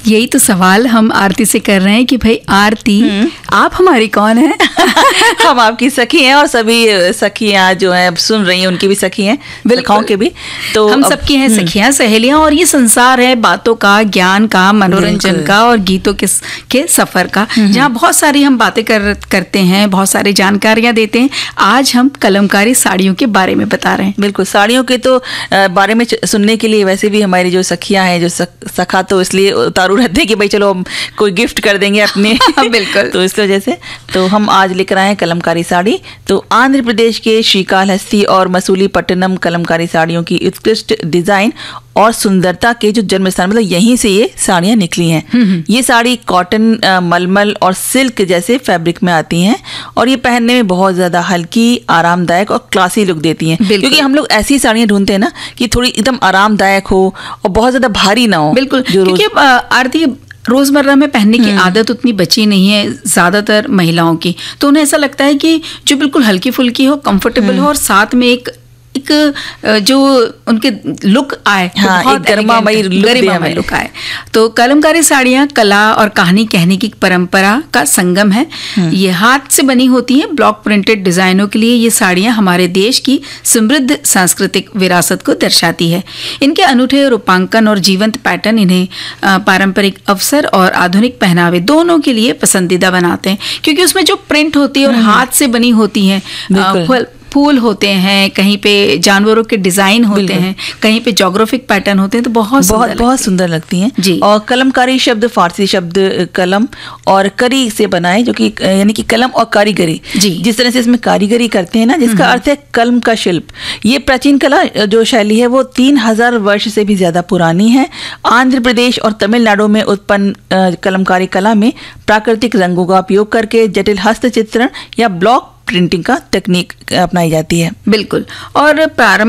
यही तो सवाल हम आरती से कर रहे हैं कि भाई आरती, आप हमारी कौन है? हम आपकी सखी हैं और सभी सखियां जो हैं अब सुन रही हैं उनकी भी सखी हैं, सखाओं के भी। तो हम सबकी हैं सखियां, सहेलियां, और ये संसार है बातों का, ज्ञान का, मनोरंजन का और गीतों के सफर का, जहाँ बहुत सारी हम बातें करते हैं, बहुत सारी जानकारियां देते हैं। आज हम कलमकारी साड़ियों के बारे में बता रहे हैं। बिल्कुल, साड़ियों के तो बारे में सुनने के लिए वैसे भी हमारी जो सखियां हैं, जो सखा तो इसलिए उतारू रहते हैं कि भाई चलो हम कोई गिफ्ट कर देंगे अपने बिल्कुल। तो इस वजह से तो हम आज लेकर आए हैं कलमकारी साड़ी। तो आंध्र प्रदेश के श्रीकालहस्ती और मसूलीपट्टनम कलमकारी साड़ियों की उत्कृष्ट डिजाइन और सुंदरता के जो जन्म स्थान, मतलब यहीं से ये साड़ियाँ निकली हैं। ये साड़ी कॉटन, मलमल और सिल्क जैसे फैब्रिक में आती हैं और ये पहनने में बहुत ज़्यादा हल्की, आरामदायक और क्लासी लुक देती हैं। क्योंकि हम लोग ऐसी साड़ियाँ ढूंढते हैं ना कि थोड़ी एकदम आरामदायक हो और बहुत ज़्यादा भारी ना हो। बिल्कुल, क्योंकि आरती रोजमर्रा में पहनने की आदत उतनी बची नहीं है ज्यादातर महिलाओं की, तो उन्हें ऐसा लगता है कि जो बिल्कुल हल्की फुल्की हो, कंफर्टेबल हो और साथ में एक जो उनके लुक आए, एक गरिमामयी लुक आए। तो कलमकारी साड़ियाँ कला और कहानी कहने की परंपरा का संगम है। ये हाथ से बनी होती हैं, ब्लॉक प्रिंटेड डिजाइनों के लिए ये साड़ियाँ हमारे देश की समृद्ध सांस्कृतिक विरासत को दर्शाती है। इनके अनूठे रूपांकन और जीवंत पैटर्न इन्हें पारंपरिक अवसर और आधुनिक पहनावे दोनों के लिए पसंदीदा बनाते हैं, क्योंकि उसमें जो प्रिंट होती है और हाथ से बनी होती है, फूल होते हैं, कहीं पे जानवरों के डिजाइन होते हैं, कहीं पे ज्योग्राफिक पैटर्न होते हैं, तो बहुत सुंदर लगती हैं जी। और कलमकारी शब्द फारसी शब्द कलम और करी से बना है, जो कि यानी कि कलम और कारीगरी जी, जिस तरह से इसमें कारीगरी करते हैं ना, जिसका अर्थ है कलम का शिल्प। ये प्राचीन कला जो शैली है वो 3000 वर्ष से भी ज्यादा पुरानी है। आंध्र प्रदेश और तमिलनाडु में उत्पन्न कलमकारी कला में प्राकृतिक रंगों का उपयोग करके जटिल हस्तचित्रण या ब्लॉक प्रिंटिंग का तकनीक अपनाई जाती है। बिल्कुल, और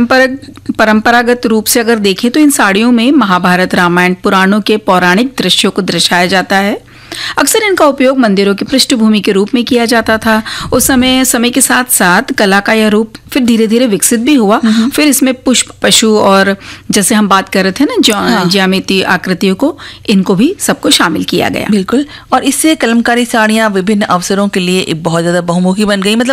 परंपरागत रूप से अगर देखें तो इन साड़ियों में महाभारत, रामायण, पुराणों के पौराणिक दृश्यों को दर्शाया जाता है। अक्सर इनका उपयोग मंदिरों की पृष्ठभूमि के रूप में किया जाता था। उस समय के साथ साथ कला का यह रूप फिर धीरे धीरे विकसित भी हुआ। फिर इसमें पुष्प, पशु और जैसे हम बात कर रहे थे ना ज्यामितीय आकृतियों को, इनको भी सबको शामिल किया गया। बिल्कुल, और इससे कलमकारी साड़ियाँ विभिन्न अवसरों के लिए बहुत ज्यादा बहुमुखी बन गई। मतलब